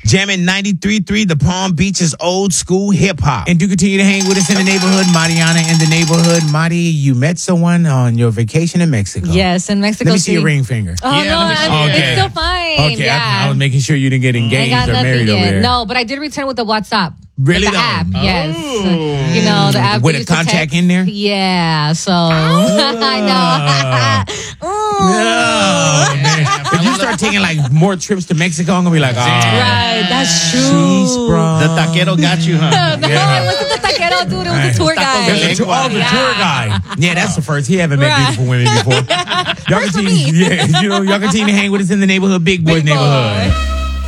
Jamming 93.3, the Palm Beach's old school hip hop. And do continue to hang with us in the neighborhood. Mariana in the neighborhood. Mari, you met someone on your vacation in Mexico. Yes, in Mexico. Let me see your ring finger. Oh, no, it's still fine. Okay, yeah. I was making sure you didn't get engaged or married over there. No, but I did return with the WhatsApp. Really? With the app, yes. You know, the app. With a contact in there? Yeah, so. I know. Oh, man. If you start taking like more trips to Mexico, I'm going to be like, right, that's true. Jeez, bro. The taquero got you, huh? No, it wasn't the taquero, dude. It was the tour guide. The tour guide. Yeah, that's the first. He haven't met beautiful women before. Y'all continue to hang with us in the neighborhood, Big Boys neighborhood.